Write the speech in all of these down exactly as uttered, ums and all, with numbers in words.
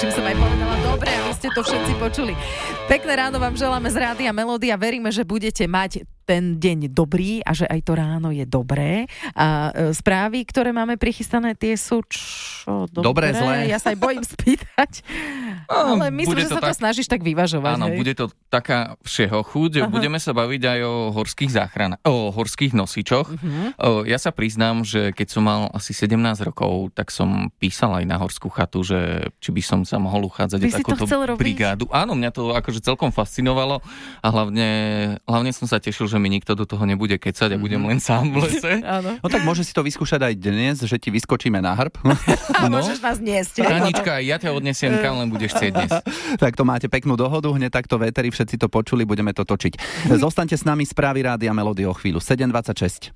čím som aj povedala, dobre, vy ste to všetci počuli. Pekné ráno vám želáme z Rádia Melódia. Veríme, že budete mať ten deň dobrý a že aj to ráno je dobré. A správy, ktoré máme prichystané, tie sú čo? Dobré? Dobré, zlé. Ja sa aj bojím spýtať. Ale myslím, že sa tak... to snažíš tak vyvažovať. Áno, hej? bude to taká všeho chuť. Aha. Budeme sa baviť aj o horských záchranách, o horských nosičoch. Uh-huh. Ja sa priznám, že keď som mal asi sedemnásť rokov, tak som písal aj na horskú chatu, že či by som sa mohol uchádzať Ty o takúto brigádu. Áno, mňa to akože celkom fascinovalo a hlavne, hlavne som sa tešil, že mi nikto do toho nebude kecať a budem len sám v lese. No tak môže si to vyskúšať aj dnes, že ti vyskočíme na hrb. A no. Môžeš nás niesť. Tanička, ja ťa odnesiem, kam len budeš chcieť dnes. Tak to máte peknú dohodu, hneď takto véteri, všetci to počuli, budeme to točiť. Zostaňte s nami, správy Rádia Melódia o chvíľu. sedem dvadsaťšesť.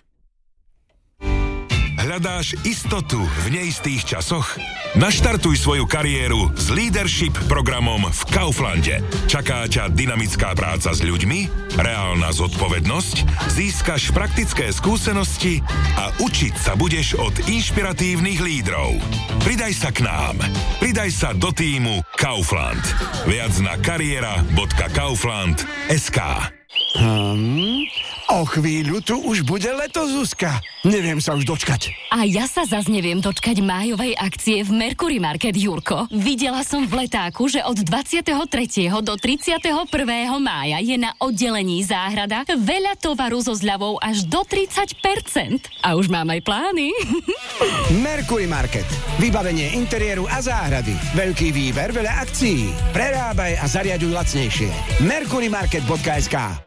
Hľadáš istotu v neistých časoch? Naštartuj svoju kariéru s Leadership programom v Kauflande. Čaká ťa dynamická práca s ľuďmi, reálna zodpovednosť, získaš praktické skúsenosti a učiť sa budeš od inšpiratívnych lídrov. Pridaj sa k nám. Pridaj sa do tímu Kaufland. Viac na kariéra bodka kaufland bodka es ká. Hmm, o chvíľu tu už bude leto, Zuzka. Neviem sa už dočkať. A ja sa zas neviem dočkať májovej akcie v Mercury Market, Jurko. Videla som v letáku, že od dvadsiateho tretieho do tridsiateho prvého mája je na oddelení záhrada veľa tovaru so zľavou až do tridsať percent. A už mám aj plány. Mercury Market. Vybavenie interiéru a záhrady. Veľký výber, veľa akcií. Prerábaj a zariaďuj lacnejšie. mercury market bodka es ká.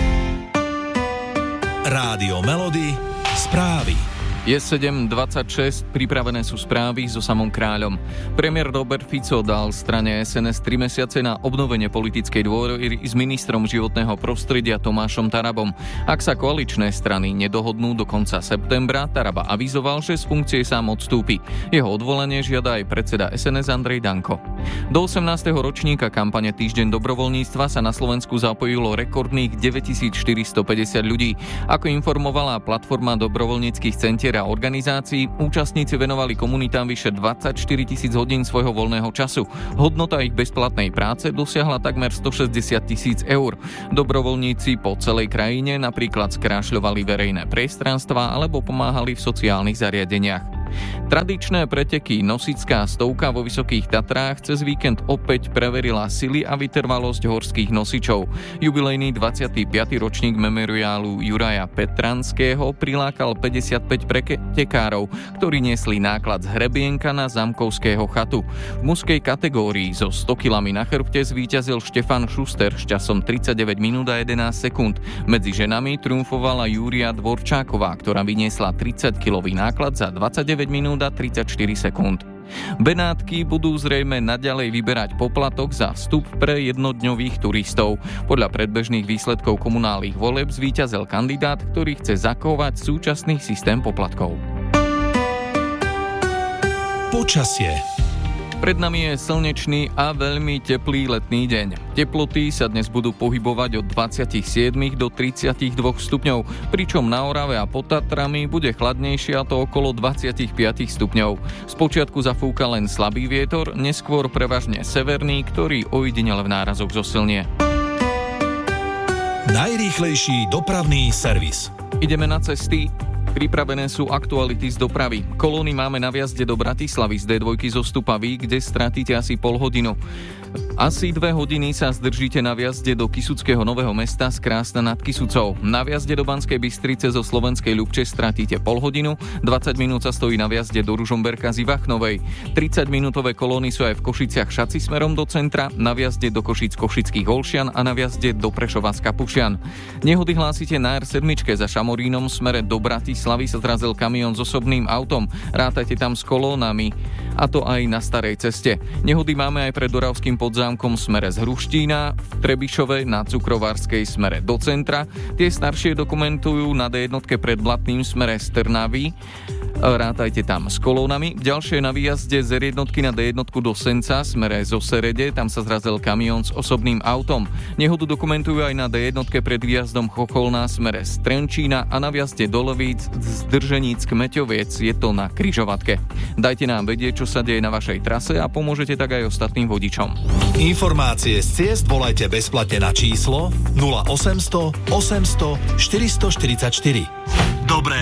Rádio Melody, správy. Je sedem dvadsaťšesť, pripravené sú správy so samom kráľom. Premiér Robert Fico dal strane es en es tri mesiace na obnovenie politickej dôvery s ministrom životného prostredia Tomášom Tarabom. Ak sa koaličné strany nedohodnú do konca septembra, Taraba avizoval, že z funkcie sám odstúpi. Jeho odvolanie žiada aj predseda es en es Andrej Danko. Do osemnásteho ročníka kampane Týždeň dobrovoľníctva sa na Slovensku zapojilo rekordných deväťtisícštyristopäťdesiat ľudí. Ako informovala platforma dobrovoľníckych centier a organizácií, účastníci venovali komunitám vyše dvadsaťštyri tisíc hodín svojho voľného času. Hodnota ich bezplatnej práce dosiahla takmer stošesťdesiat tisíc eur. Dobrovoľníci po celej krajine napríklad skrášľovali verejné priestranstvá alebo pomáhali v sociálnych zariadeniach. Tradičné preteky Nosická stovka vo Vysokých Tatrách cez víkend opäť preverila sily a vytrvalosť horských nosičov. Jubilejný dvadsiaty piaty ročník memoriálu Juraja Petranského prilákal päťdesiatpäť pretekárov, ktorí niesli náklad z Hrebienka na Zamkovského chatu. V mužskej kategórii so sto kilami na chrbte zvíťazil Štefan Šuster s časom tridsaťdeväť minút a jedenásť sekúnd. Medzi ženami triumfovala Júria Dvorčáková, ktorá vyniesla tridsaťkilový náklad za dvadsaťdeväť minút a tridsaťštyri sekúnd. Benátky budú zrejme naďalej vyberať poplatok za vstup pre jednodňových turistov. Podľa predbežných výsledkov komunálnych volieb zvíťazil kandidát, ktorý chce zachovať súčasný systém poplatkov. Počasie. Pred nami je slnečný a veľmi teplý letný deň. Teploty sa dnes budú pohybovať od dvadsaťsedem do tridsaťdva stupňov, pričom na Orave a pod Tatrami bude chladnejšie, a to okolo dvadsaťpäť stupňov. Spočiatku zafúka len slabý vietor, neskôr prevažne severný, ktorý ojedinele v nárazoch zosilnie. Najrýchlejší dopravný servis. Ideme na cesty. Pripravené sú aktuality z dopravy. Kolóny máme na vjazde do Bratislavy z dé dva zo Stupavy, kde stratíte asi pol hodinu. Asi dve hodiny sa zdržíte na vjazde do Kysuckého Nového Mesta z Krásna nad Kysucou. Na vjazde do Banskej Bystrice zo Slovenskej Ľubče stratíte pol hodinu, dvadsať minút sa stojí na vjazde do Ružomberka z Ivachnovej. tridsaťminútové kolóny sú aj v Košiciach Šaci smerom do centra, na vjazde do Košic Košických Olšian a na vjazde do Prešova z Kapušian. Nehody hlásite na er sedem za Šamorínom smere do Bratislavy sa zrazil kamión s osobným autom. Rátajte tam s kolónami, a to aj na starej ceste. Nehody máme aj pred Doravským Podzámkom smere z Hruštína, v Trebišove na Cukrovárskej smere do centra. Tie staršie dokumentujú na dé jedna pred Blatným smere z Trnavy. Rátajte tam s kolónami. Ďalšie na výjazde z er jednotky na dé jednotku do Senca, smere zo Serede, tam sa zrazil kamión s osobným autom. Nehodu dokumentujú aj na dé jednotke pred výjazdom Chocholná, smere z Trenčína a na výjazde do Levíc z Drženíc Kmeťoviec, je to na križovatke. Dajte nám vedieť, čo sa deje na vašej trase a pomôžete tak aj ostatným vodičom. Informácie z ciest volajte bezplatne na číslo nula osemsto osemsto štyristoštyridsaťštyri. Dobré